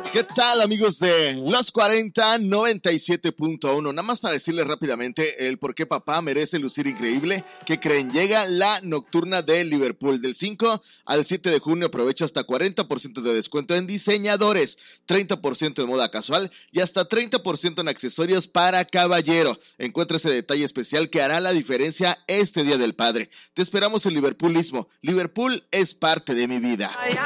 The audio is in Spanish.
¿Qué tal, amigos de Los 40 97.1? Nada más para decirles rápidamente el por qué papá merece lucir increíble. ¿Qué creen? Llega la nocturna de Liverpool. Del 5 al 7 de junio aprovecha hasta 40% de descuento en diseñadores, 30% en moda casual y hasta 30% en accesorios para caballero. Encuentra ese detalle especial que hará la diferencia este Día del Padre. Te esperamos en Liverpoolismo. Liverpool es parte de mi vida.